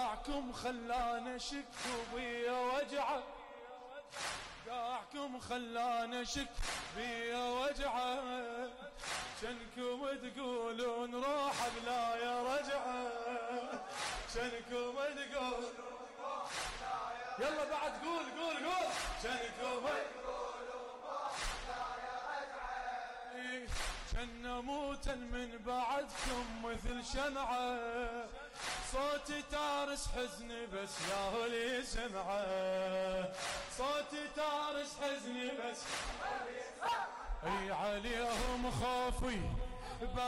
داعكم خلانا شك بيا وجعه، داعكم خلانا شك بيا وجعه، شنكم تقولون روح بلا يا رجعه، شنكم تقولون روح بلا يا رجعه، يلا بعد قول شنكم تقولون روح بلا يا رجعه، شن موتا من بعدكم مثل شمعه، صوتي تارس حزني بس ياهو لي سمعه، صوتي تارس حزني بس اي عليهم خوفي